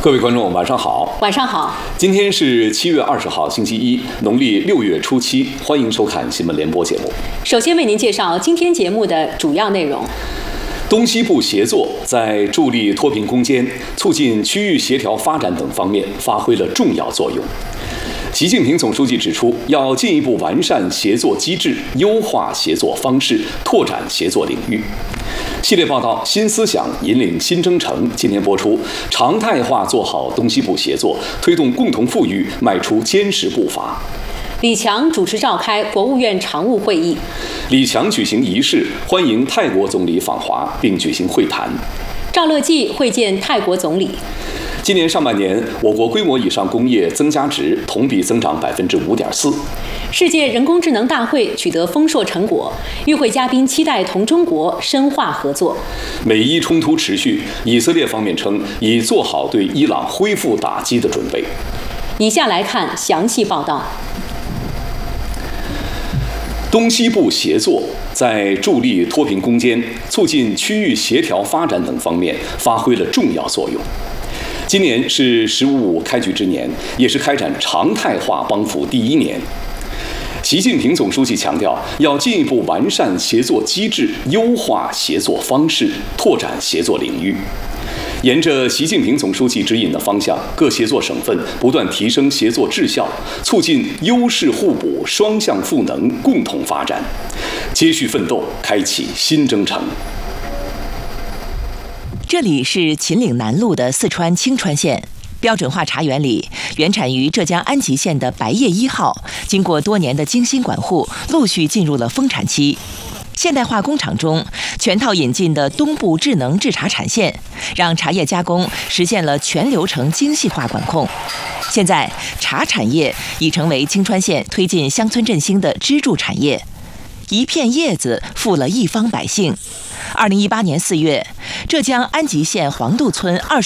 各位观众，晚上好。 晚上好。 今天是7月20号，星期一，农历6月初7，欢迎收看新闻联播节目。 首先为您介绍今天节目的主要内容。 东西部协作在助力脱贫攻坚、促进区域协调发展等方面发挥了重要作用。习近平总书记指出，要进一步完善协作机制，优化协作方式，拓展协作领域。系列报道《新思想引领新征程》今天播出，常态化做好东西部协作，推动共同富裕迈出坚实步伐。 李强主持召开国务院常务会议。 李强举行仪式，欢迎泰国总理访华，并举行会谈。 赵乐际会见泰国总理。 今年上半年，我国规模以上工业增加值同比增长5.4%。 世界人工智能大会取得丰硕成果，与会嘉宾期待同中国深化合作。 美伊冲突持续，以色列方面称已做好对伊朗恢复打击的准备。 以下来看详细报道。 东西部协作在助力脱贫攻坚、促进区域协调发展等方面发挥了重要作用。今年是“十五五”开局之年，也是开展常态化帮扶第1年。习近平总书记强调，要进一步完善协作机制，优化协作方式，拓展协作领域。沿着习近平总书记指引的方向，各协作省份不断提升协作质效，促进优势互补、双向赋能，共同发展，接续奋斗，开启新征程。 这里是秦岭南路的四川青川县。标准化茶园里，原产于浙江安吉县的白叶1号，经过多年的精心管护，陆续进入了丰产期。现代化工厂中全套引进的东部智能制茶产线，让茶叶加工实现了全流程精细化管控。现在，茶产业已成为青川县推进乡村振兴的支柱产业。一片叶子富了一方百姓。2018年4月，浙江安吉县黄渡村